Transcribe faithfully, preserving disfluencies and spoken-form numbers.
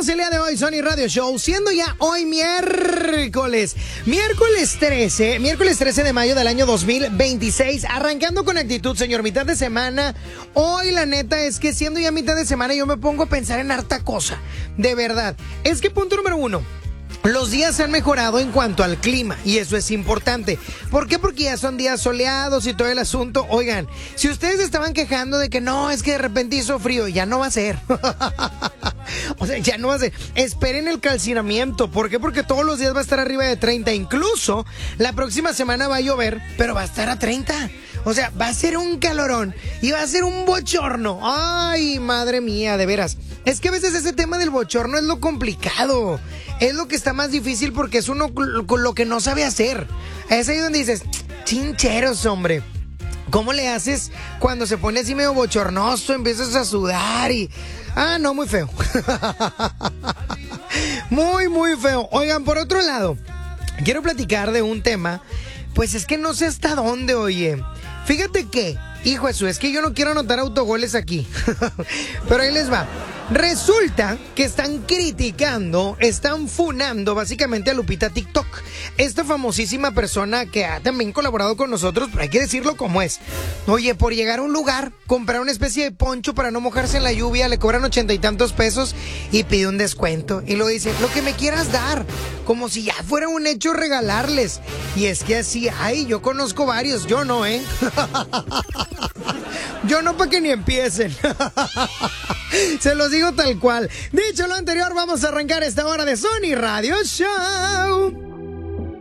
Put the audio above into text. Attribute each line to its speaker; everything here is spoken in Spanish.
Speaker 1: Arrancamos el día de hoy, Sony Radio Show, siendo ya hoy miércoles, miércoles trece, miércoles trece de mayo del año dos mil veintiséis, arrancando con actitud, señor, mitad de semana. Hoy la neta es que siendo ya mitad de semana yo me pongo a pensar en harta cosa, de verdad. Es que punto número uno, los días han mejorado en cuanto al clima y eso es importante. ¿Por qué? Porque ya son días soleados y todo el asunto. Oigan, si ustedes estaban quejando de que no, es que de repente hizo frío, ya no va a ser. O sea, ya no va a ser. Esperen el calcinamiento. ¿Por qué? Porque todos los días va a estar arriba de treinta. Incluso la próxima semana va a llover, pero va a estar a treinta. O sea, va a ser un calorón y va a ser un bochorno. Ay, madre mía, de veras. Es que a veces ese tema del bochorno es lo complicado. Es lo que está más difícil porque es uno con lo que no sabe hacer. Es ahí donde dices, chincheros, hombre. ¿Cómo le haces cuando se pone así medio bochornoso? Empiezas a sudar y... Ah, no, muy feo. Muy, muy feo. Oigan, por otro lado, quiero platicar de un tema. Pues es que no sé hasta dónde, oye. Fíjate que, hijo de su, es que yo no quiero anotar autogoles aquí. Pero ahí les va. Resulta que están criticando, están funando básicamente a Lupita TikTok. Esta famosísima persona que ha también colaborado con nosotros, pero hay que decirlo como es. Oye, por llegar a un lugar, comprar una especie de poncho para no mojarse en la lluvia, le cobran ochenta y tantos pesos y pide un descuento. Y lo dice, lo que me quieras dar, como si ya fuera un hecho regalarles. Y es que así, ay, yo conozco varios, yo no, ¿eh? Yo no, para que ni empiecen. Se los digo tal cual. Dicho lo anterior, vamos a arrancar esta hora de Sony Radio Show.